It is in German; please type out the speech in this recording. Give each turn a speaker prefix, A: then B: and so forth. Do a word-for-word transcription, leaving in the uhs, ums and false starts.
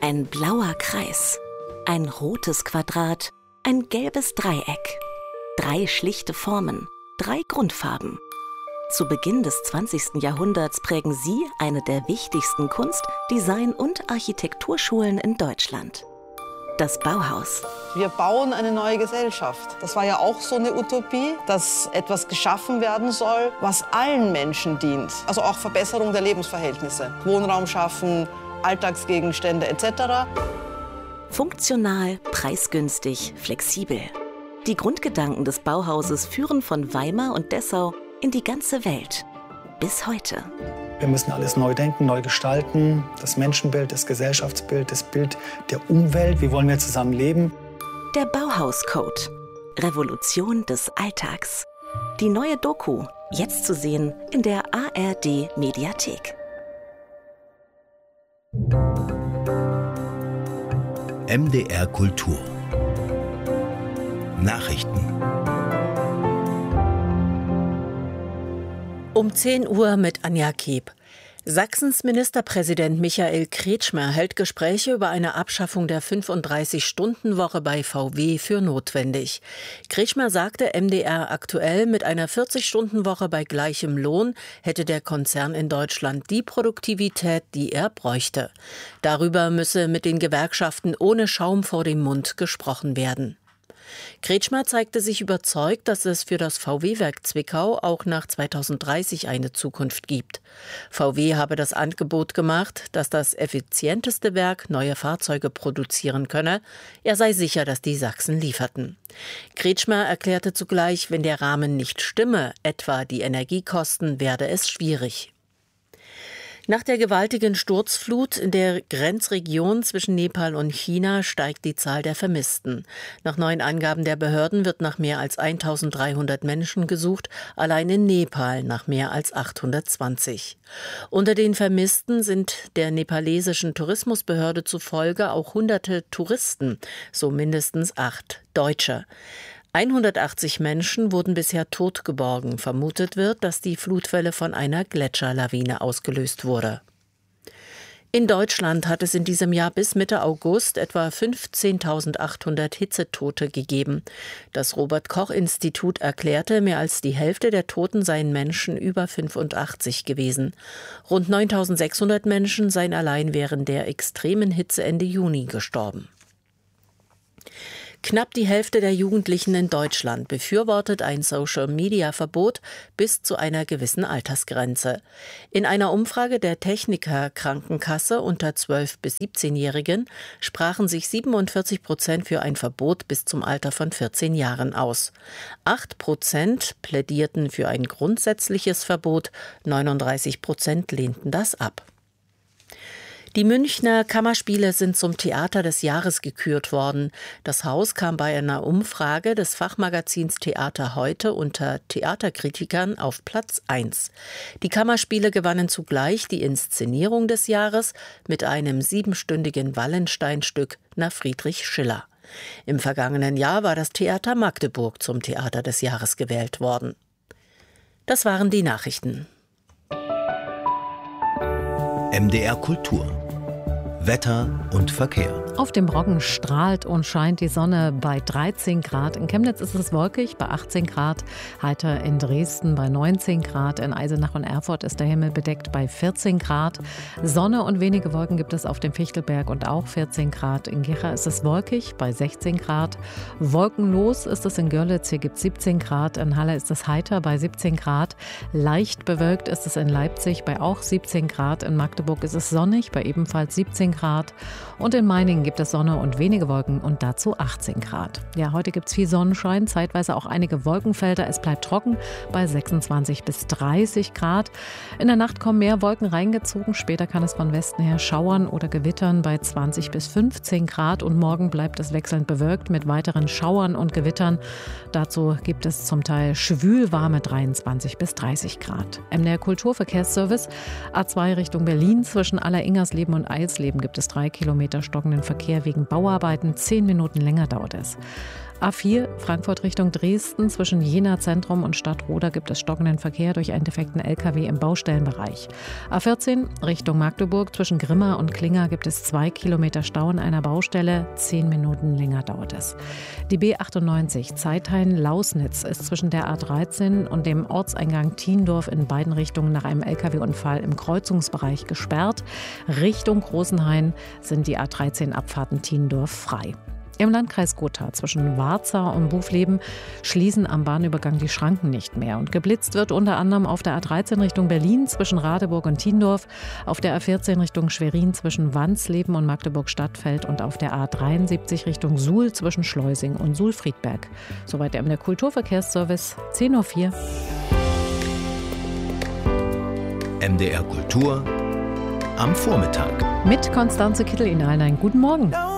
A: Ein blauer Kreis, ein rotes Quadrat, ein gelbes Dreieck. Drei schlichte Formen, drei Grundfarben. Zu Beginn des zwanzigsten Jahrhunderts prägen sie eine der wichtigsten Kunst-, Design- und Architekturschulen in Deutschland. Das Bauhaus.
B: Wir bauen eine neue Gesellschaft. Das war ja auch so eine Utopie, dass etwas geschaffen werden soll, was allen Menschen dient. Also auch Verbesserung der Lebensverhältnisse. Wohnraum schaffen, Alltagsgegenstände et cetera.
A: Funktional, preisgünstig, flexibel. Die Grundgedanken des Bauhauses führen von Weimar und Dessau in die ganze Welt. Bis heute.
C: Wir müssen alles neu denken, neu gestalten. Das Menschenbild, das Gesellschaftsbild, das Bild der Umwelt. Wie wollen wir zusammen leben?
A: Der Bauhauscode. Revolution des Alltags. Die neue Doku, jetzt zu sehen in der A R D-Mediathek.
D: M D R Kultur. Nachrichten.
E: Um zehn Uhr mit Anja Keeb. Sachsens Ministerpräsident Michael Kretschmer hält Gespräche über eine Abschaffung der fünfunddreißig-Stunden-Woche bei V W für notwendig. Kretschmer sagte M D R aktuell, mit einer vierzig-Stunden-Woche bei gleichem Lohn hätte der Konzern in Deutschland die Produktivität, die er bräuchte. Darüber müsse mit den Gewerkschaften ohne Schaum vor dem Mund gesprochen werden. Kretschmer zeigte sich überzeugt, dass es für das V W-Werk Zwickau auch nach zweitausenddreißig eine Zukunft gibt. V W habe das Angebot gemacht, dass das effizienteste Werk neue Fahrzeuge produzieren könne. Er sei sicher, dass die Sachsen lieferten. Kretschmer erklärte zugleich, wenn der Rahmen nicht stimme, etwa die Energiekosten, werde es schwierig. Nach der gewaltigen Sturzflut in der Grenzregion zwischen Nepal und China steigt die Zahl der Vermissten. Nach neuen Angaben der Behörden wird nach mehr als eintausenddreihundert Menschen gesucht, allein in Nepal nach mehr als achthundertzwanzig. Unter den Vermissten sind der nepalesischen Tourismusbehörde zufolge auch hunderte Touristen, so mindestens acht Deutsche. hundertachtzig Menschen wurden bisher tot geborgen. Vermutet wird, dass die Flutwelle von einer Gletscherlawine ausgelöst wurde. In Deutschland hat es in diesem Jahr bis Mitte August etwa fünfzehntausendachthundert Hitzetote gegeben. Das Robert-Koch-Institut erklärte, mehr als die Hälfte der Toten seien Menschen über fünfundachtzig gewesen. Rund neuntausendsechshundert Menschen seien allein während der extremen Hitze Ende Juni gestorben. Knapp die Hälfte der Jugendlichen in Deutschland befürwortet ein Social-Media-Verbot bis zu einer gewissen Altersgrenze. In einer Umfrage der Techniker Krankenkasse unter zwölf- bis siebzehnjährigen sprachen sich siebenundvierzig Prozent für ein Verbot bis zum Alter von vierzehn Jahren aus. acht Prozent plädierten für ein grundsätzliches Verbot, neununddreißig Prozent lehnten das ab. Die Münchner Kammerspiele sind zum Theater des Jahres gekürt worden. Das Haus kam bei einer Umfrage des Fachmagazins Theater heute unter Theaterkritikern auf Platz eins. Die Kammerspiele gewannen zugleich die Inszenierung des Jahres mit einem siebenstündigen Wallenstein-Stück nach Friedrich Schiller. Im vergangenen Jahr war das Theater Magdeburg zum Theater des Jahres gewählt worden. Das waren die Nachrichten.
D: M D R Kultur. Wetter und Verkehr.
F: Auf dem Roggen strahlt und scheint die Sonne bei dreizehn Grad. In Chemnitz ist es wolkig bei achtzehn Grad. Heiter in Dresden bei neunzehn Grad. In Eisenach und Erfurt ist der Himmel bedeckt bei vierzehn Grad. Sonne und wenige Wolken gibt es auf dem Fichtelberg und auch vierzehn Grad. In Gera ist es wolkig bei sechzehn Grad. Wolkenlos ist es in Görlitz. Hier gibt es siebzehn Grad. In Halle ist es heiter bei siebzehn Grad. Leicht bewölkt ist es in Leipzig bei auch siebzehn Grad. In Magdeburg ist es sonnig bei ebenfalls siebzehn Grad. Und in Meiningen gibt es Sonne und wenige Wolken und dazu achtzehn Grad. Ja, heute gibt es viel Sonnenschein, zeitweise auch einige Wolkenfelder. Es bleibt trocken bei sechsundzwanzig bis dreißig Grad. In der Nacht kommen mehr Wolken reingezogen. Später kann es von Westen her schauern oder gewittern bei zwanzig bis fünfzehn Grad. Und morgen bleibt es wechselnd bewölkt mit weiteren Schauern und Gewittern. Dazu gibt es zum Teil schwülwarme dreiundzwanzig bis dreißig Grad. M D R Kulturverkehrsservice A zwei Richtung Berlin. Zwischen Alleringersleben und Eilsleben gibt es drei Kilometer stockenden Verkehr wegen Bauarbeiten. Zehn Minuten länger dauert es. A vier Frankfurt Richtung Dresden. Zwischen Jena Zentrum und Stadtroda gibt es stockenden Verkehr durch einen defekten L K W im Baustellenbereich. A vierzehn Richtung Magdeburg. Zwischen Grimma und Klinger gibt es zwei Kilometer Stau an einer Baustelle. Zehn Minuten länger dauert es. Die B achtundneunzig Zeithain-Lausnitz ist zwischen der A dreizehn und dem Ortseingang Thiendorf in beiden Richtungen nach einem L K W-Unfall im Kreuzungsbereich gesperrt. Richtung Großenhain sind die A dreizehn Abfahrten Thiendorf frei. Im Landkreis Gotha zwischen Warza und Bufleben schließen am Bahnübergang die Schranken nicht mehr. Und geblitzt wird unter anderem auf der A dreizehn Richtung Berlin zwischen Radeburg und Thiendorf, auf der A vierzehn Richtung Schwerin zwischen Wansleben und Magdeburg-Stadtfeld und auf der A dreiundsiebzig Richtung Suhl zwischen Schleusing und Suhl-Friedberg. Soweit der M D R Kulturverkehrsservice, zehn Uhr vier.
D: M D R Kultur am Vormittag.
F: Mit Konstanze Kittel in allen einen guten Morgen.